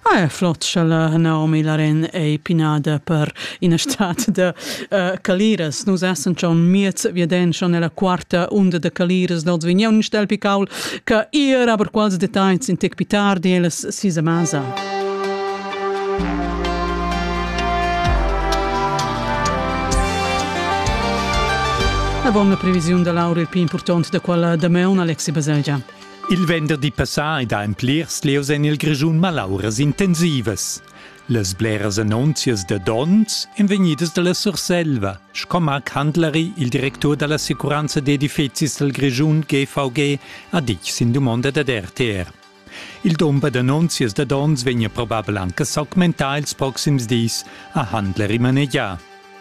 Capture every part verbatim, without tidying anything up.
Ah, flott la Naomi Laren e pinada per in stat de uh, caliras. Nus essen schon miez vieden schon nella quarta onda de caliras dels vignon stel picaul che ir aber quals detalls in tec pitar di elas sisa masa. La buona previsione dell'aurel più importante da quella da me, Alexi Baselgia. Il venerdì passat da emplirs leus en il grigiun malauras intensivas. Les bleras annunzias de dons invenidas de la Surselva. Scomac Handleri, il direttor della sicuranza de edificis del grigiun G V G, ha dic sin domanda da R T R. Il domba d'annunzias de dons vegna probabel anche s'augmentar ils proxims dis a Handleri manegia.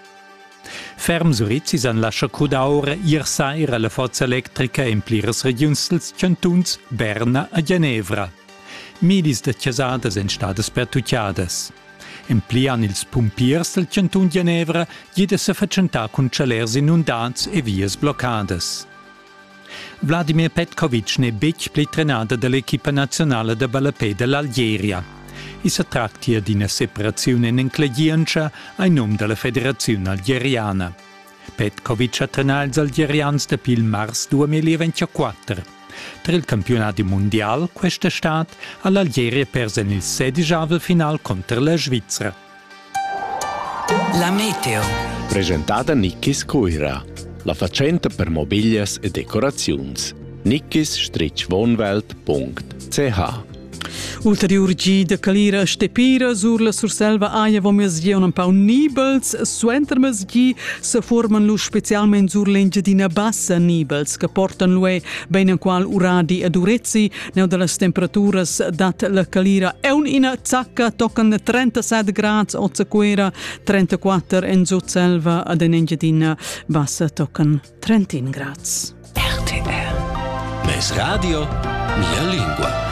Ferm Surizis an lascia cudaura ier sair alla forza elettrica in pliras regions dels cantuns Berna a Ginevra. Milis de chiasadas en stadas pertucciadas. En pli an ils pumpiers del cantun Ginevra gide se facentà cun chalers inundats e vias bloccadas. Vladimir Petkovic ne bec pli trenada dell'equipa nazionale de ballapè dell'Algeria. I si tratti di una separazione inclediancia ai nome della Federazione Algeriana. Petkovic ha trenato gli algerians da il mars duemilaventiquattro. Tra il campionato mondiale, quest'estate, all'Algeria perse il sedicesimo final contro la Svizzera. La meteo. Presentata Nikkis Coira, la facenta per mobilias e decorazioni. nikkis wohnwelt punkt c h. Ulterior gi de calira stepira sur la Surselva aia vo mes gi un pau nibels, suenter mes gi se forman lu specialment sur l'engedina bassa nibels, che portan lue ben in qual uradi ed urezzi, neu de las temperaturas dat la calira e un ina zacca toccan trentasette gradi o zaquera, trentaquattro en Surselva ad en engedina bassa toccan trentin gradi. R T R. Mes radio, mia lingua.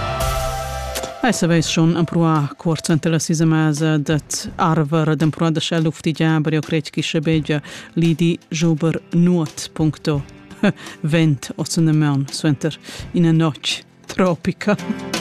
E se veis schon un prua quarcent la sisa mesa dat arver den prua da shell ufti giaber io crec che shabegia lidi jober nuot punto vent o se ne meon suenter in a noc tropica.